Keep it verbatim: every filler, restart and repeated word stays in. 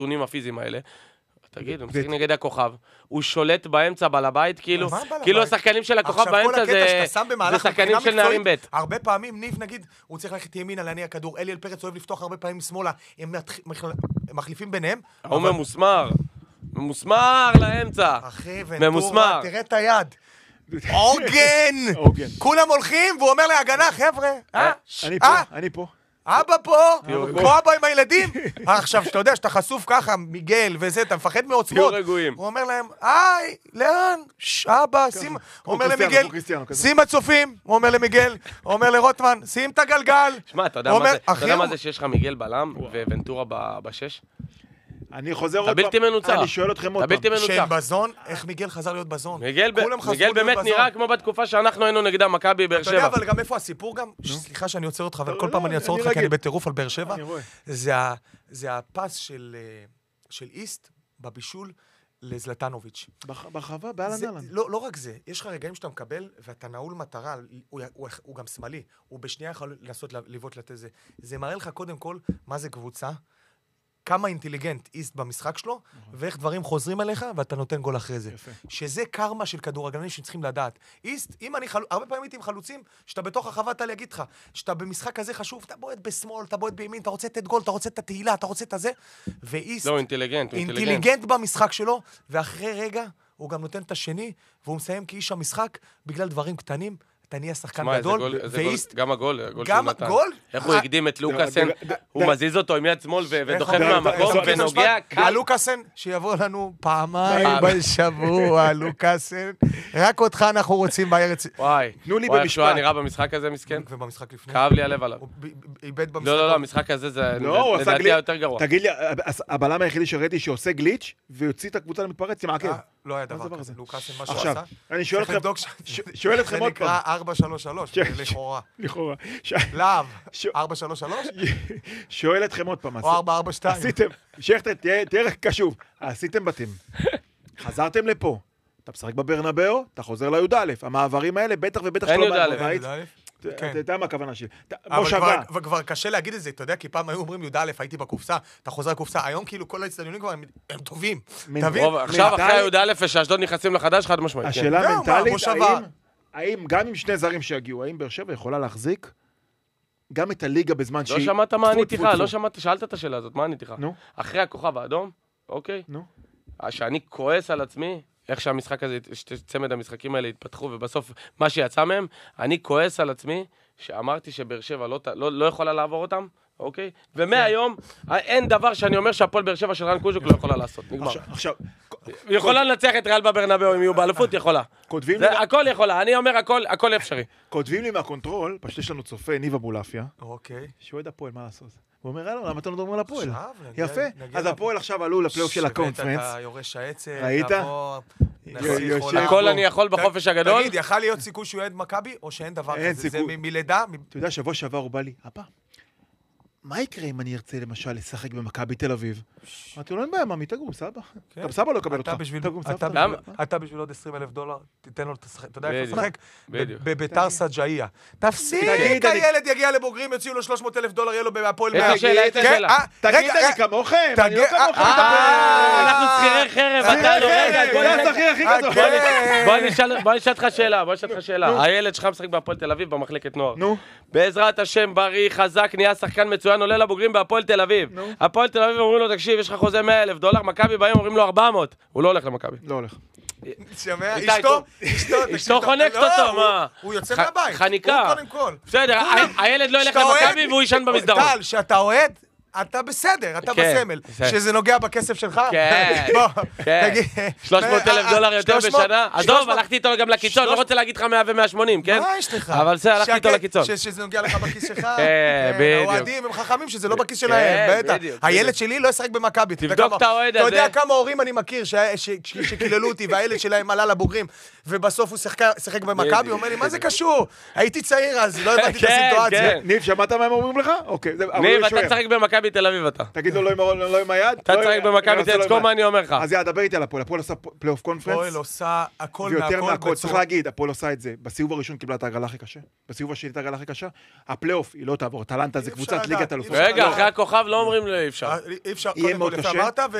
הנתונים הפיזיים האלה. תגיד, הוא משחק נגד הכוכב, הוא שולט באמצע בעל הבית, כאילו, כאילו השחקנים של הכוכב באמצע זה שחקנים של נערים ב'. הרבה פעמים, ניב נגיד, הוא צריך ללכת ימינה להניע כדור, אליאל פרץ אוהב לפתוח הרבה פעמים שמאלה, הם מחליפים ביניהם. הוא ממוסמר, ממוסמר לאמצע. אחי, ונטורה, תראה את היד. עוגן! כולם הולכים, והוא אומר להגנה, חבר'ה, אה? אני פה, אני פה. אבא פה, פה אבא עם הילדים. עכשיו, שאתה יודע שאתה חשוף ככה, מיגל וזה, אתה מפחד מעוצמות. הוא אומר להם, היי, לאן? אבא, שים... הוא אומר למיגל, שים הצופים. הוא אומר למיגל, הוא אומר לרוטמן, שים את הגלגל. שמע, אתה יודע מה זה שיש לך מיגל בלם וונטורה בשש? אני חוזר עוד פעם. אתה בלתי מנוצח. אני שואל אתכם עוד פעם. שהם בזון, איך מיגל חזר להיות בזון? מיגל באמת נראה כמו בתקופה שאנחנו היינו נגדה, מכבי באר שבע. אתה יודע, אבל גם איפה הסיפור גם? סליחה שאני עוצר אותך, אבל כל פעם אני אעצור אותך כי אני בטירוף על באר שבע. זה הפס של איסט בבישול לזלטנוביץ'. בחווה, באלן אלן. לא רק זה, יש לך רגעים שאתה מקבל ואתה נעול מטרה, הוא גם שמאלי, הוא בשנייה יכול לנסות לבעוט לתזה. זה מראה לך קודם כל מה זה קבוצה, כמה אינטליגנט איסט במשחק שלו, ואיך דברים חוזרים עליך, ואתה נותן גול אחרי זה. שזה קרמה של כדורגלנים שצריכים לדעת. איסט, אם אני חלוצ... הרבה פעמים הייתי עם חלוצים, שאתה בתוך החווה, אתה להגיד לך, שאתה במשחק הזה חשוב, אתה בועט בשמאל, אתה בועט בימין, אתה רוצה לתת גול, אתה רוצה את התהילה, אתה רוצה את הזה, ואיסט... לא, אינטליגנט, אינטליגנט במשחק שלו, ואחרי רגע, הוא גם נותן את השני, והוא מסיים כאיש המשחק, בגלל דברים קטנים, אתה נהיה שחקן גדול, ואיסט... גם הגול, הגול גם הגול? איך הוא הקדים את לוקאסן, הוא מזיז אותו עם יד שמאל ודוחף מהמקום ונוגע קל. הלוקאסן, שיבוא לנו פעמיים בשבוע, לוקאסן. רק אותך אנחנו רוצים בארץ. וואי, וואי, איך שהוא היה נראה במשחק הזה, מסכן. ובמשחק לפני. כאב לי הלב עליו. הוא איבד במשחק. לא, לא, לא, המשחק הזה זה לדעתי יותר גרוע. תגיד לי, הבלם היחידי שראיתי שעושה גליץ' ויוציא את הקבוצה למתפרץ, ימעקב. לא היה דבר כזה. לוקאסן, מה שהוא עכשיו, עשה. אני שואל אתכם, שואל אתכם עוד פעם. זה נקרא ארבע שלוש שלוש, לכאורה. לכאורה. להב, ארבע שלוש שלוש? שואל אתכם עוד פעם. או ארבע ארבע שתיים. עשיתם, שכתר, תהיה קשוב. עשיתם בתים. חזרתם לפה. אתה משחק בברנבאו, אתה חוזר לי"א. המעברים האלה, בטח ובטח אין י"א. אתה יודע מה הכוונה שלי. אבל כבר קשה להגיד את זה, אתה יודע, כי פעם היו אומרים י"א, הייתי בקופסה, אתה חוזר לקופסה, היום כאילו כל האצטדיונים כבר הם טובים. עכשיו אחרי הי"א שאשדוד נכנסים לחדש, חד משמעית. השאלה מנטלית, האם גם עם שני זרים שיגיעו, האם באר שבע יכולה להחזיק גם את הליגה בזמן שהיא... לא שמעת מה עניתי לך, לא שמעת, שאלת את השאלה הזאת, מה עניתי לך? נו. אחרי הכוכב האדום, אוקיי? נו. שאני כועס על עצמי, איך שהמשחק הזה, צמד המשחקים האלה התפתחו, ובסוף מה שיצא מהם, אני כועס על עצמי, שאמרתי שבאר שבע לא, לא, לא יכולה לעבור אותם, אוקיי? ומהיום, אין דבר שאני אומר שהפועל באר שבע של רן קוז'וק לא יכולה לעשות, נגמר. עכשיו, היא יכולה לנצח את ריאל בברנבאו אם יהיו באליפות, יכולה. כותבים לי... הכל יכולה, אני אומר הכל אפשרי. כותבים לי מהקונטרול, פשוט יש לנו צופה, ניב אבולעפיה. אוקיי. שואל הפועל, מה לעשות? הוא אומר, למה אתם לא מדברים על הפועל? יפה. אז הפועל עכשיו עלו לפלייאוף של הקונפרנס. שבאת את היורש העצר. ראית? הכל אני יכול בחופש הגדול. תגיד, יכל להיות סיכוי שהוא יעד מכבי, או שאין דבר כזה? זה מלידה? אתה יודע, שבוע שעבר הוא בא לי, אבא, מה יקרה אם אני ארצה למשל לשחק במכבי תל אביב? אמרתי לו, אין בעיה, ממי, תגור, סבא. גם סבא לא יקבל אותך. אתה בשביל עוד עשרים אלף דולר, תיתן לו, אתה יודע איך לשחק? בביתר סג'איה. תפסיק, הילד יגיע לבוגרים, יוציאו לו שלוש מאות אלף דולר, יהיה לו בהפועל מאה. איזה שאלה, איזה שאלה. תגיד, אני כמוכם, אני לא כמוכם. אנחנו שכירי חרב, אתה לא רגע. זה השכיר הכי גדול. בוא נשאל אותך שאלה, בוא נשאל אותך שאלה. הילד שלך משחק בהפועל תל אביב במחלקת נוער. נו. בעזרת השם, בריא, חזק, נהיה שחקן מצוין, עולה לבוגרים בהפועל תל אביב. הפועל תל אביב אומרים לו, תקשיב, יש לך חוזה מאה אלף דולר, מכבי באים אומרים לו ארבע מאות. הוא לא הולך למכבי. לא הולך. שומע, אשתו, אשתו חונקת אותו, מה? הוא יוצא מהבית. חניקה. הוא קודם כל. בסדר, הילד לא ילך למכבי והוא ישן במסדרון. טל, שאתה אוהד, אתה בסדר, אתה בסמל. שזה נוגע בכסף שלך? כן, כן. שלוש מאות אלף דולר יותר בשנה? עזוב, הלכתי איתו גם לקיצון, לא רוצה להגיד לך מאה ומאה שמונים, כן? מה יש לך? אבל זה, הלכתי איתו לקיצון. שזה נוגע לך בכיס שלך? כן, בדיוק. האוהדים הם חכמים שזה לא בכיס שלהם, בטח. הילד שלי לא ישחק במכבי. תבדוק את האוהד הזה. אתה יודע כמה הורים אני מכיר שקיללו אותי והילד שלהם עלה לבוגרים ובסוף הוא שיחק במכבי, הוא אומר לי, מה זה קשור? הייתי צעיר אז, לא הבנתי את הסיטואציה. ניב, שמעת מה הם אומרים לך? אוקיי. ניב, אתה תשחק במכבי מכבי תל אביב אתה. תגיד לו לא עם היד. אתה צחק במכבי תל אביב, מה אני אומר לך. אז יאללה, דבר איתי על הפועל. הפועל עושה פלייאוף קונפרנס. הפועל עושה הכל ויותר מהכל. מהכל, צריך להגיד, הפועל עושה את זה. בסיבוב הראשון קיבלה את ההגרלה הכי קשה. בסיבוב השני את ההגרלה הכי קשה. הפלייאוף, היא לא תעבור. טלנטה זה קבוצת ליגת אלופות. רגע, אחרי הכוכב לא אומרים לי, אי אפשר. אי אפשר, קודם כל, יפה אמרת,